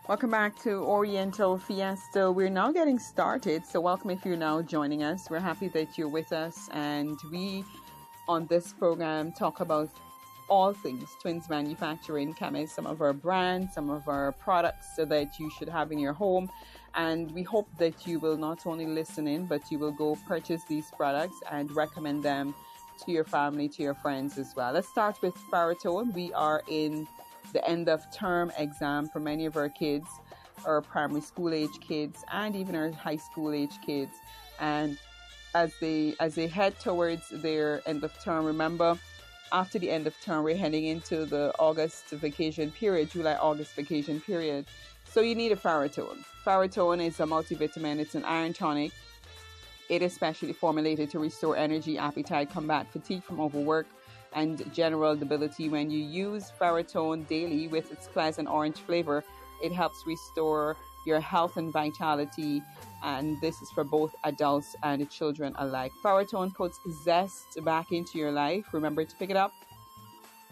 Welcome back to Oriental Fiesta. We're now getting started, so welcome if you're now joining us. We're happy that you're with us, and we, on this program, talk about all things Twins Manufacturing Chemist, some of our brands, some of our products so that you should have in your home. And we hope that you will not only listen in, but you will go purchase these products and recommend them to your family, to your friends as well. Let's start with Faratone. We are in the end of term exam for many of our kids, our primary school age kids, and even our high school age kids. And as they head towards their end of term, remember, after the end of term, we're heading into the August vacation period, July-August vacation period. So you need a Faratone. Faratone is a multivitamin. It's an iron tonic. It is specially formulated to restore energy, appetite, combat fatigue from overwork, and general debility. When you use Faratone daily with its pleasant orange flavor, it helps restore your health and vitality, and this is for both adults and children alike. Faratone puts zest back into your life. Remember to pick it up